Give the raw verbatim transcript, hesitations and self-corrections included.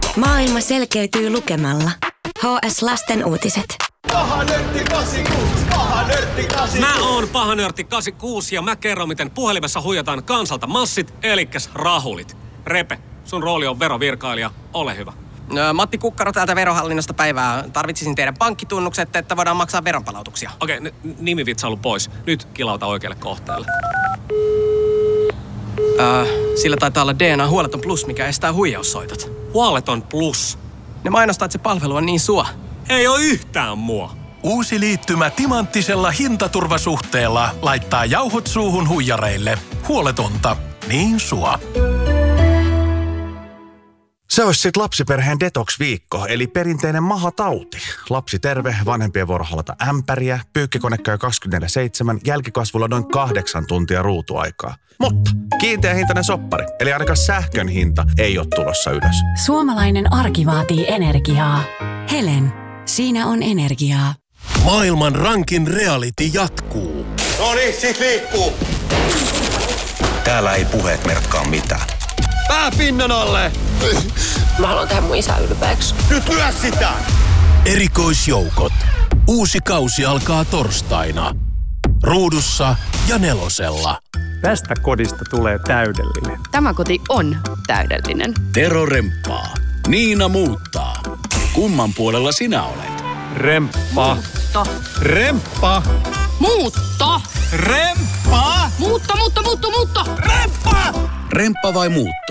Maailma selkeytyy lukemalla. H S Lasten uutiset. Paha nörtti kahdeksankymmentäkuusi, paha nörtti kahdeksankymmentäkuusi. Mä oon paha nörtti kahdeksankymmentäkuusi ja mä kerron, miten puhelimessa huijataan kansalta massit, elikäs rahulit. Repe, sun rooli on verovirkailija. Ole hyvä. No, Matti Kukkaro täältä verohallinnosta päivää. Tarvitsisin teidän pankkitunnukset, että voidaan maksaa veronpalautuksia. Okei, okay, n- nimivitsailu pois. Nyt kilauta oikealle kohteelle. Äh, sillä taitaa olla D N A-huoleton plus, mikä estää huijaussoitot. Huoleton plus. Ne mainostaa, että se palvelu on niin sua. Ei oo yhtään mua. Uusi liittymä timanttisella hintaturvasuhteella laittaa jauhot suuhun huijareille. Huoletonta, niin sua. Se olisi sitten lapsiperheen detox-viikko, eli perinteinen mahatauti. Lapsi terve, vanhempien vuoro halata ämpäriä, pyykkikone käy kaksikymmentäneljä seitsemän, jälkikasvulla noin kahdeksan tuntia ruutuaikaa. Mutta kiinteä hintainen soppari, eli ainakaan sähkön hinta ei ole tulossa ylös. Suomalainen arki vaatii energiaa. Helen, siinä on energiaa. Maailman rankin reality jatkuu. No niin, sit liikkuu. Täällä ei puheet merkkaa mitään. Pää pinnan alle. Mä haluan tehdä mun isä ylpeäksi. Nyt lyö sitä. Erikoisjoukot. Uusi kausi alkaa torstaina. Ruudussa ja Nelosella. Tästä kodista tulee täydellinen. Tämä koti on täydellinen. Tero remppaa. Niina muuttaa. Kumman puolella sinä olet? Remppa. Muutto. Remppa. Muutto. Remppa. Muutto, muutto, muutto, muutto. Remppa. Remppa vai muutto?